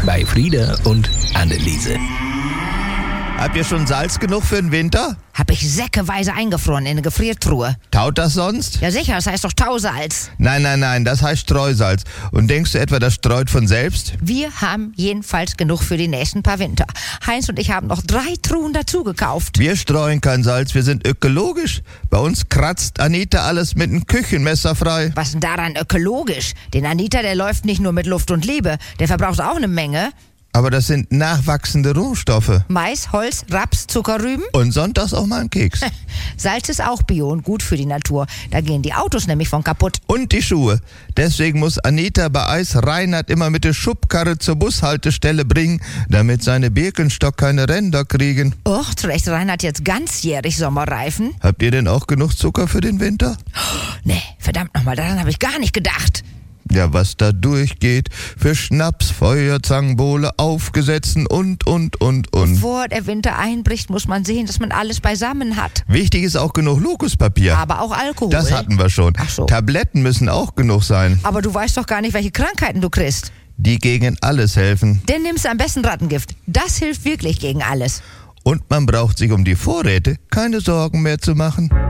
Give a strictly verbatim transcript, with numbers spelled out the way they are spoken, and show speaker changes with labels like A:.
A: bei Frieda und Anneliese.
B: Habt ihr schon Salz genug für den Winter?
C: Hab ich säckeweise eingefroren in eine Gefriertruhe.
B: Taut das sonst?
C: Ja sicher, das heißt doch Tausalz.
B: Nein, nein, nein, das heißt Streusalz. Und denkst du etwa, das streut von selbst?
C: Wir haben jedenfalls genug für die nächsten paar Winter. Heinz und ich haben noch drei Truhen dazu gekauft.
B: Wir streuen kein Salz, wir sind ökologisch. Bei uns kratzt Anita alles mit einem Küchenmesser frei.
C: Was denn daran ökologisch? Den Anita, der läuft nicht nur mit Luft und Liebe. Der verbraucht auch eine Menge.
B: Aber das sind nachwachsende Rohstoffe.
C: Mais, Holz, Raps, Zuckerrüben.
B: Und sonntags auch mal ein Keks.
C: Salz ist auch bio und gut für die Natur. Da gehen die Autos nämlich von kaputt.
B: Und die Schuhe. Deswegen muss Anita bei Eis Reinhard immer mit der Schubkarre zur Bushaltestelle bringen, damit seine Birkenstock keine Ränder kriegen.
C: Och, zurecht Reinhard jetzt ganzjährig Sommerreifen.
B: Habt ihr denn auch genug Zucker für den Winter?
C: Nee, verdammt nochmal, daran habe ich gar nicht gedacht.
B: Ja, was da durchgeht, für Schnaps, Feuerzangenbowle, Aufgesetzen und, und, und, und.
C: Bevor der Winter einbricht, muss man sehen, dass man alles beisammen hat.
B: Wichtig ist auch genug Lokuspapier.
C: Aber auch Alkohol.
B: Das hatten wir schon.
C: Ach so.
B: Tabletten müssen auch genug sein.
C: Aber du weißt doch gar nicht, welche Krankheiten du kriegst.
B: Die gegen alles helfen.
C: Dann nimmst du am besten Rattengift. Das hilft wirklich gegen alles.
B: Und man braucht sich um die Vorräte keine Sorgen mehr zu machen.